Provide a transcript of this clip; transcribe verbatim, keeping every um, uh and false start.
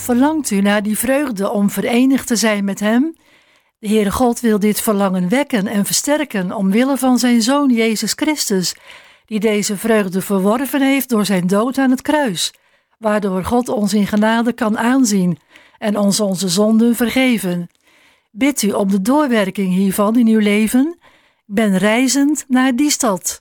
Verlangt u naar die vreugde om verenigd te zijn met Hem? De Heere God wil dit verlangen wekken en versterken omwille van zijn Zoon Jezus Christus, die deze vreugde verworven heeft door zijn dood aan het kruis, waardoor God ons in genade kan aanzien en ons onze zonden vergeven. Bidt u om de doorwerking hiervan in uw leven? Ik ben reizend naar die stad.